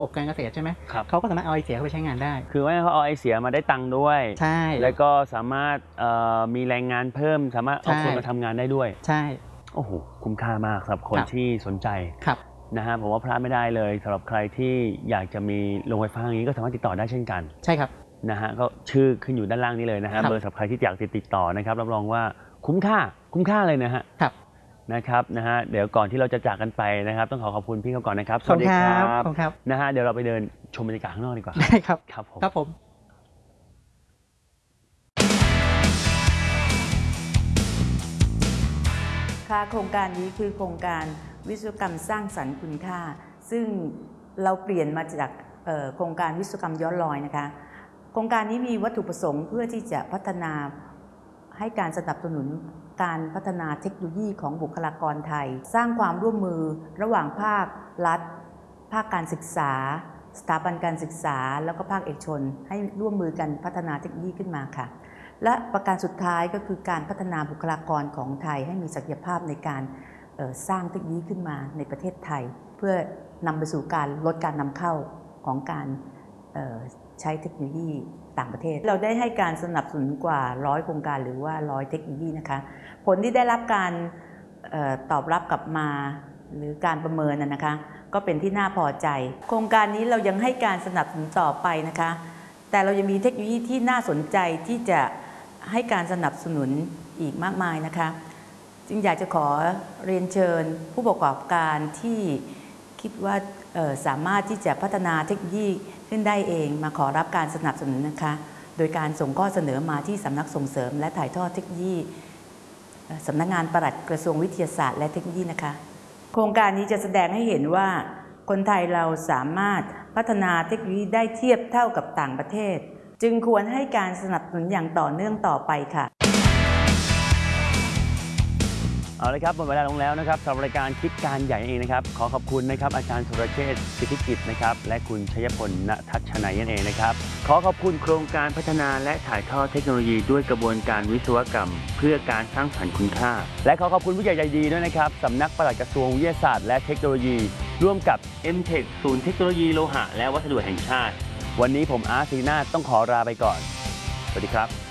ระบบการเกษตรใช่ไหมเขาก็สามารถเอาไอเสียเข้าไปใช้งานได้คือว่าเขาเอาไอเสียมาได้ตังค์ด้วยใช่แล้วก็สามารถมีแรงงานเพิ่มสามารถเอาคนมาทำงานได้ด้วยใช่โอ้โหคุ้มค่ามากสำหรับคนที่สนใจนะฮะผมว่าพลาดไม่ได้เลยสำหรับใครที่อยากจะมีโรงไฟฟ้าอย่างนี้ก็สามารถติดต่อได้เช่นกันใช่ครับนะฮะก็ชื่อขึ้นอยู่ด้านล่างนี้เลยนะฮะเบอร์สำหรับใครที่อยากติดต่อนะครับรับรองว่าคุ้มค่าเลยนะฮะนะครับนะฮะเดี๋ยวก่อนที่เราจะจากกันไปนะครับต้องขอบคุณพี่เขาก่อนนะครับสวัสดีครับนะฮะเดี๋ยวเราไปเดินชมบรรยากาศข้างนอกดีกว่าได้ครับครับผมค่ะโครงการนี้คือโครงการวิศวกรรมสร้างสรรค์คุณค่าซึ่งเราเปลี่ยนมาจากโครงการวิศวกรรมย้อนรอยนะคะโครงการนี้มีวัตถุประสงค์เพื่อที่จะพัฒนาให้การสนับสนุนการพัฒนาเทคโนโลยีของบุคลากรไทยสร้างความร่วมมือระหว่างภาครัฐภาคการศึกษาสถาบันการศึกษาแล้วก็ภาคเอกชนให้ร่วมมือกันพัฒนาเทคโนโลยีขึ้นมาค่ะและประการสุดท้ายก็คือการพัฒนาบุคลากรของไทยให้มีศักยภาพในการสร้างเทคโนโลยีขึ้นมาในประเทศไทยเพื่อนำไปสู่การลดการนำเข้าของการใช้เทคโนโลยีต่างประเทศเราได้ให้การสนับสนุนกว่า100โครงการหรือว่า100เทคโนโลยีนะคะผลที่ได้รับการตอบรับกลับมาหรือการประเมินนะคะก็เป็นที่น่าพอใจโครงการนี้เรายังให้การสนับสนุนต่อไปนะคะแต่เรายังมีเทคโนโลยีที่น่าสนใจที่จะให้การสนับสนุนอีกมากมายนะคะจึงอยากจะขอเรียนเชิญผู้ประกอบการที่คิดว่าสามารถที่จะพัฒนาเทคโนโลยีขึ้นได้เองมาขอรับการสนับสนุนนะคะโดยการส่งข้อเสนอมาที่สำนักส่งเสริมและถ่ายทอดเทคโนโลยีสำนักงานปลัดกระทรวงวิทยาศาสตร์และเทคโนโลยีนะคะโครงการนี้จะแสดงให้เห็นว่าคนไทยเราสามารถพัฒนาเทคโนโลยีได้เทียบเท่ากับต่างประเทศจึงควรให้การสนับสนุนอย่างต่อเนื่องต่อไปค่ะเอาเลยครับหมดเวลาลงแล้วนะครับสำหรับรายการคิดการใหญ่เองนะครับขอขอบคุณนะครับอาจารย์สุรเชษฐ์สิทธิกิจนะครับและคุณชัยพล ณ ทัชนัยนั่นเองนะครับขอขอบคุณโครงการพัฒนาและถ่ายทอดเทคโนโลยีด้วยกระบวนการวิศวกรรมเพื่อการสร้างสรรค์คุณค่าและขอขอบคุณผู้ใหญ่ใจดีด้วยนะครับสำนักปลัดกระทรวงวิทยาศาสตร์และเทคโนโลยีร่วมกับ M-Tech ศูนย์เทคโนโลยีโลหะและวัสดุแห่งชาติวันนี้ผมอาร์ต ศรีนาถต้องขอลาไปก่อนสวัสดีครับ